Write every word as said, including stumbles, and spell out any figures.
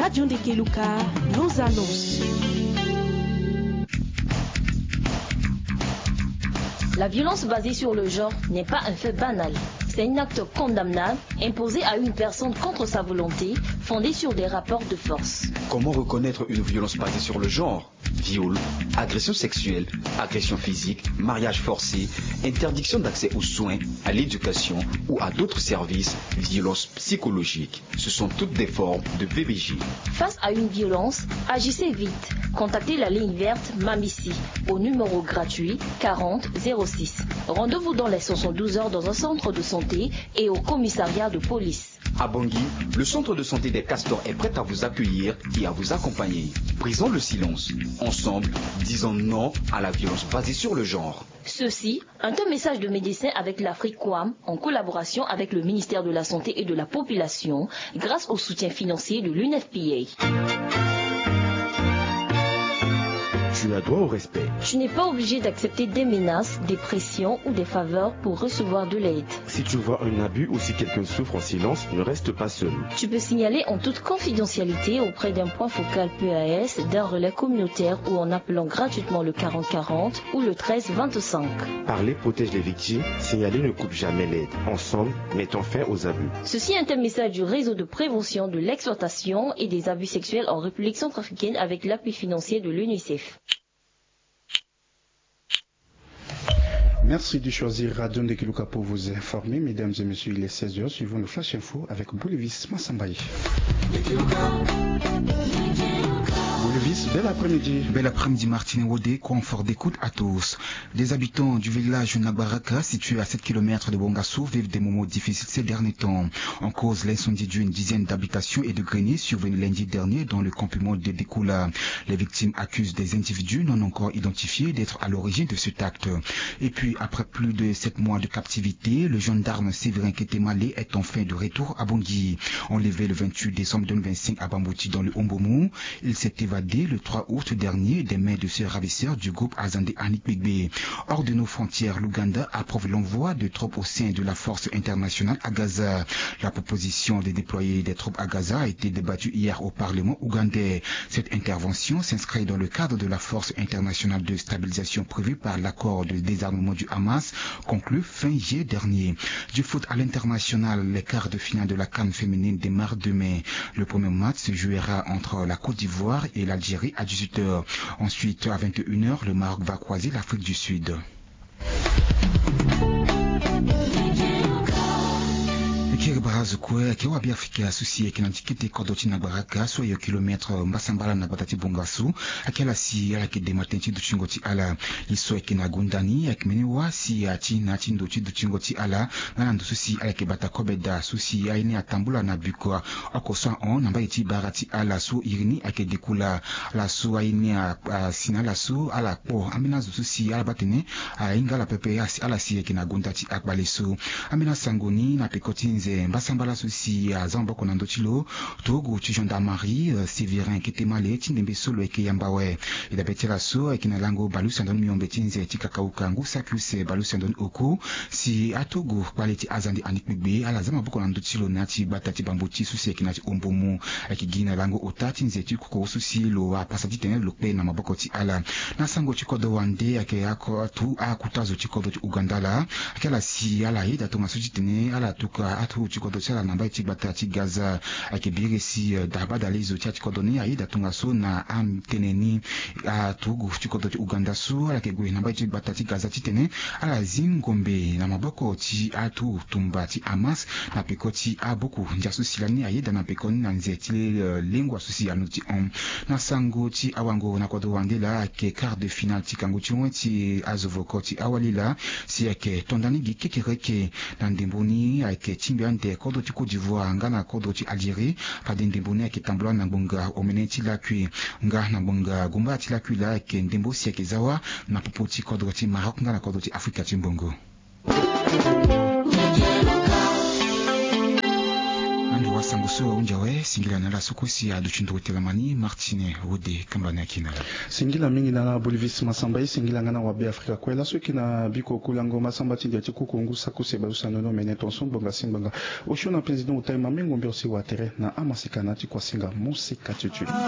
Radio Ndekeluka, nos annonces. La violence basée sur le genre n'est pas un fait banal. C'est un acte condamnable imposé à une personne contre sa volonté, fondé sur des rapports de force. Comment reconnaître une violence basée sur le genre? Viol, agression sexuelle, agression physique, mariage forcé, interdiction d'accès aux soins, à l'éducation ou à d'autres services, violence psychologique. Ce sont toutes des formes de V B J. Face à une violence, agissez vite. Contactez la ligne verte Mamissi au numéro gratuit quarante zéro six. Rendez-vous dans les soixante-douze heures dans un centre de santé et au commissariat de police. À Bangui, le centre de santé des Castors est prêt à vous accueillir et à vous accompagner. Brisons le silence. Ensemble, disons non à la violence basée sur le genre. Ceci, un message de Médecins avec l'Afrique-Coam en collaboration avec le ministère de la Santé et de la Population grâce au soutien financier de l'U N F P A. Tu as droit au respect. Tu n'es pas obligé d'accepter des menaces, des pressions ou des faveurs pour recevoir de l'aide. Si tu vois un abus ou si quelqu'un souffre en silence, ne reste pas seul. Tu peux signaler en toute confidentialité auprès d'un point focal P A S, d'un relais communautaire ou en appelant gratuitement le quarante quarante ou le treize vingt-cinq. Parler protège les victimes, signaler ne coupe jamais l'aide. Ensemble, mettons fin aux abus. Ceci est un message du réseau de prévention de l'exploitation et des abus sexuels en République centrafricaine avec l'appui financier de l'UNICEF. Merci de choisir Radio Ndekeluka pour vous informer. Mesdames et messieurs, il est seize heures. Suivons le Flash Info avec Bolivis Massambaye. Bolivis, bel après-midi. Bel après-midi, Martine Wodé, confort d'écoute à tous. Les habitants du village Nabaraka, situé à sept kilomètres de Bongassou, vivent des moments difficiles ces derniers temps. En cause, l'incendie d'une dizaine d'habitations et de greniers survenu lundi dernier dans le campement de Dekoula. Les victimes accusent des individus non encore identifiés d'être à l'origine de cet acte. Et puis, après plus de sept mois de captivité, le gendarme Séverin Ketemale est enfin de retour à Bangui. Enlevé le vingt-huit décembre deux mille vingt-cinq à Bambouti dans le Ombomou, il s'est évadé le trois août dernier des mains de ce ravisseur du groupe Azande Anik Bigbe. Hors de nos frontières, l'Ouganda approuve l'envoi de troupes au sein de la force internationale à Gaza. La proposition de déployer des troupes à Gaza a été débattue hier au Parlement ougandais. Cette intervention s'inscrit dans le cadre de la force internationale de stabilisation prévue par l'accord de désarmement du Hamas, conclu fin juillet dernier. Du foot à l'international, les quarts de finale de la CAN féminine démarrent demain. Le premier match se jouera entre la Côte d'Ivoire et l'Algérie à dix-huit heures. Ensuite, à vingt et une heures, le Maroc va croiser l'Afrique du Sud. Kirbarazuko kiwa biafika asusi kinantikite kodoti na baraka so yo kilometre mbasambala na batati bongasu akela si ala ke dematenci du chingoti ala iso kinagundani akimeni wasi ati na chindo chi du chingoti ala ngana ndususi ala ke batakobeda susi aini atambula na biko akosa on namba iti barati ala su irini ake dekula la su aini a sinala su ala po amina susi ala batene ingala pepe asi ala si kinagundati akbalesu amina sangoni na pekotinze mbasambala susi ya zamba konando chilo togo chi gendarmerie Séverin Ketemale tindembe solo eke yambawe ida betela so ekina lango balusi andoni miombe tinze tikakauka ngusa kuse balusi andoni oko si atogo quality Azande Anik Bigbe ala zama boko nando chilo nati batati bambuti susi ekina ti ombomu ekigina lango otati nze tikuko susi lo apasati tenel lokpe na maboko ti ala na sango chikodo wande ake yako tu akutazo chikodo ti Ugandala akela si ala ida tonga suji tene ala tuka atu chikodo chala namba iti batati Gaza akibiri si daba dalizo cha chikodo ni aida tunga so na am teneni atugu chikodo ti Uganda so ala kegwe namba iti batati Gaza titene ala zingombe na maboko ti atu tumba ti Hamas na pekoti aboku njasu silani aida na pekoni na nzetile lingwa susi anuti on na sango ti awango na kodo wandela ke quart de finale ti kango ti wenti azovoko ti awalila si ake tondani gi kekereke na ndemboni ake timbiante kodo ti Côte d'Ivoire nga na kodo ti Algérie pa ndemboni ake tambula na bonga omene ti lakui nga na bonga gumba ti lakui la ake ndembo si ake zawa na popo ti kodo ti Maroc nga na kodo ti Afrika ti mbongo. sanguso unjawe singila nala sukosi adu chindu telamani Martine Wode kambana kina singila mingi na Bolivis Masamba singila ngana wa Afrika kwela soki na biko kulango Masamba tindia tiku kungu sakuse ba usanono mene tonson bonga simbanga oshona president utaima mengo mbiosi wa tere na amasikana ti kwa singa musika tutu